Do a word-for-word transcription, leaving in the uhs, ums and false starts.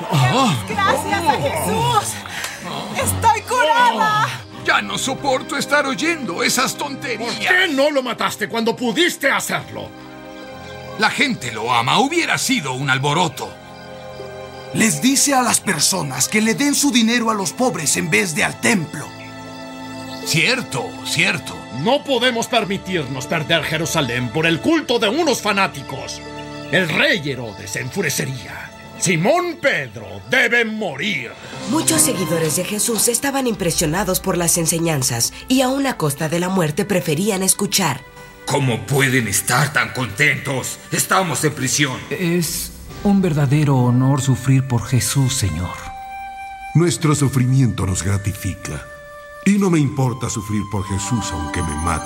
¡Gracias a Jesús! ¡Estoy curada! Ya no soporto estar oyendo esas tonterías. ¿Por qué no lo mataste cuando pudiste hacerlo? La gente lo ama. Hubiera sido un alboroto. Les dice a las personas que le den su dinero a los pobres en vez de al templo. Cierto, cierto. No podemos permitirnos perder Jerusalén por el culto de unos fanáticos. El rey Herodes se enfurecería. Simón Pedro debe morir. Muchos seguidores de Jesús estaban impresionados por las enseñanzas y aún a costa de la muerte preferían escuchar. ¿Cómo pueden estar tan contentos? Estamos en prisión. Es un verdadero honor sufrir por Jesús, Señor. Nuestro sufrimiento nos gratifica. Y no me importa sufrir por Jesús aunque me mate.